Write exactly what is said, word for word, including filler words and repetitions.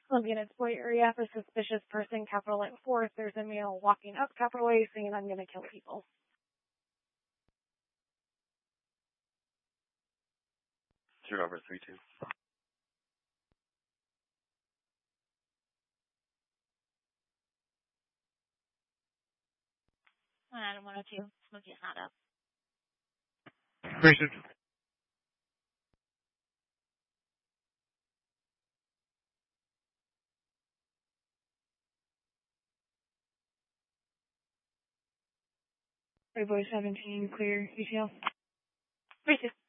Olympian exploit area for suspicious person, capital A four. There's a male walking up capital A saying, I'm going to kill people. Zero over three two. One Adam one oh two. Smokey is not up. Grayson. Playboy seventeen, clear, E T L. Three two.